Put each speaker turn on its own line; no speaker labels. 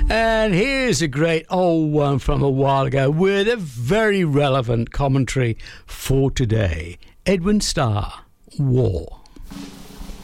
And here's a great old one from a while ago with a very relevant commentary for today. Edwin Starr, War.